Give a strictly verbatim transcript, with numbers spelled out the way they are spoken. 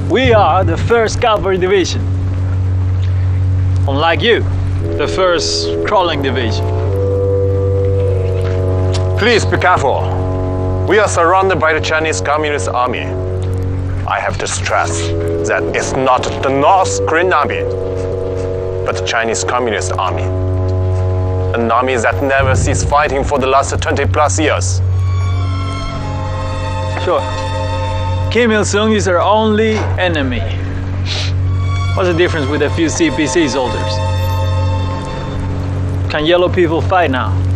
We are the first Cavalry Division. Unlike you, the first Crawling Division. Please be careful. We are surrounded by the Chinese Communist Army. I have to stress that it's not the North Korean Army, but the Chinese Communist Army. An army that never ceased fighting for the last twenty plus years. Sure. Kim Il-sung is our only enemy. What's the difference with a few C P C soldiers? Can yellow people fight now?